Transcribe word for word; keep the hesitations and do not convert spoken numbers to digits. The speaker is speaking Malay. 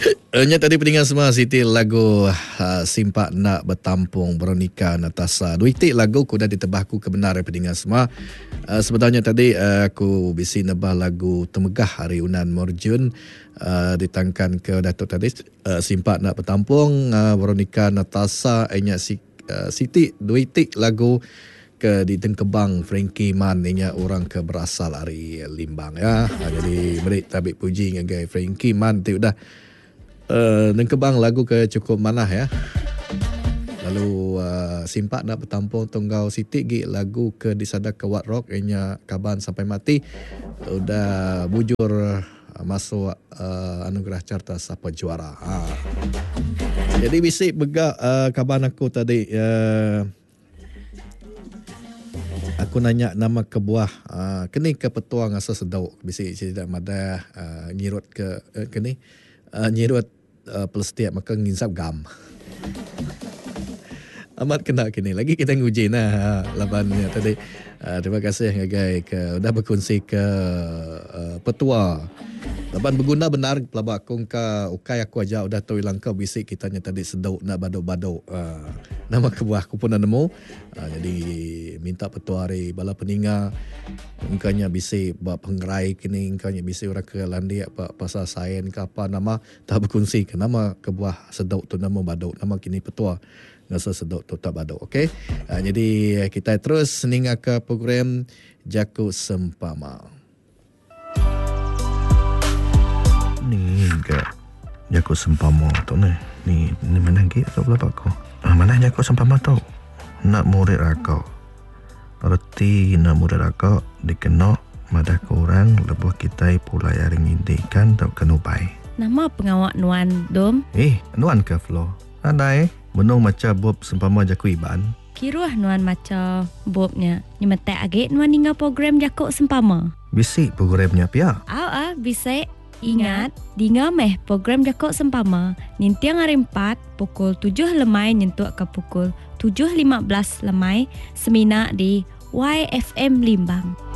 Nya tadi pendengar semua Siti lagu uh, Simpak Nak Bertampung Veronica Natasha. Dua itik lagu ku dah ditebahku kebenaran pendengar semua. Uh, sebenarnya tadi uh, aku bisi nebah lagu Temegah Hari Unan Morjun uh, ditangkan ke Datuk tadi uh, Simpak Nak Bertampung uh, Veronica Natasha nya si, uh, Siti dua itik lagu ke di Tengkebang Frankie Man inya orang ke berasal dari Limbang ya. Uh, jadi beri tabik puji ngagai Frankie Man tu dah Uh, Nengkebang lagu ke cukup manah ya. Lalu uh, Simpak Nak Bertampung Tunggau Siti gi lagu ke disada ke Wat Rock inya Kaban Sampai Mati. Udah bujur uh, masuk uh, anugerah carta siapa juara. Ha. Jadi bisik begak uh, kaban aku tadi uh, aku nanya nama kebuah uh, kini ke petua ngasa sedau bisik tidak madah uh, ngirut ke uh, kini uh, nyirut Uh, pelestiap maka nginsap gam. Amat kena kini. Lagi kita nguji nah labannya tadi. Uh, terima kasih ngagai ke dah berkongsi ke uh, petua. Laban berguna benar pelabak kong ka ukai aku aja udah tahu ilang kau bisik kitanya tadi sedau nak badau-badau. Uh, nama kebuah aku pun dah nemu. Uh, jadi minta petua hari bala peninga engkanya bisik buat penggerai kini engkanya bisik orang ke landi apa pasal sains ke apa nama tak berkongsi ke nama kebuah sedau tu nama badau nama kini petua ngasa sedau tu tak badau. Okey. Uh, jadi kita terus ninga ke program Jaku Sempama. Ni ke Jaku Sempama tu ni. Ni ni mana lagi tu pula aku. Ah mana Jaku Sempama tu? Nak murid aku. Erti nak murid aku dikenal madah korang lebuh kita pula yang ngintikan tak kenubai. Nama pengawak Nuan Dom? Eh, Nuan ke Flo? Ada eh? Menung macam Bob Sempama Jaku Iban. Kiruah Nuan macam Bobnya. Ni metek agak Nuan tinggal program Jaku Sempama. Bisik programnya pia. Aw ah, bisik. Ingat, dinga meh program Jaku Sempama. Nintiang hari empat, pukul tujuh lemai nyentuh ke pukul tujuh lima belas lemai. Semina di Y F M Limbang.